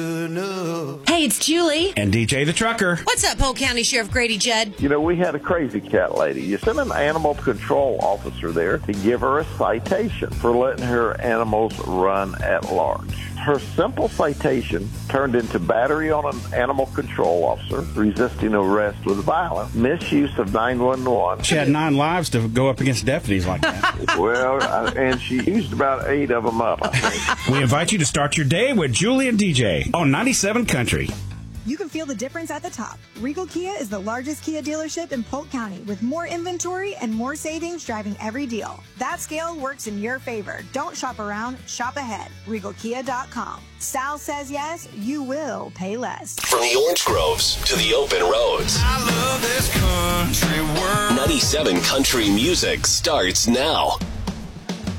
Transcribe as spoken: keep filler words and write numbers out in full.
Hey, it's Julie. And D J the Trucker. What's up, Polk County Sheriff Grady Judd? You know, we had a crazy cat lady. You sent an animal control officer there to give her a citation for letting her animals run at large. Her simple citation turned into battery on an animal control officer, resisting arrest with violence, misuse of nine one one. She had nine lives to go up against deputies like that. Well, uh, and she used about eight of them up, I think. We invite you to start your day with Julie and D J on ninety-seven Country. You can feel the difference at the top. Regal Kia is the largest Kia dealership in Polk County with more inventory and more savings driving every deal. That scale works in your favor. Don't shop around, shop ahead. Regal Kia dot com. Style says yes, you will pay less. From the orange groves to the open roads. I love this country world. ninety-seven Country Music starts now.